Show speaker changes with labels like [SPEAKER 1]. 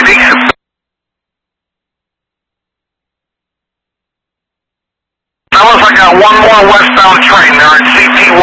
[SPEAKER 1] Fellas, I got one more westbound train. They're at CT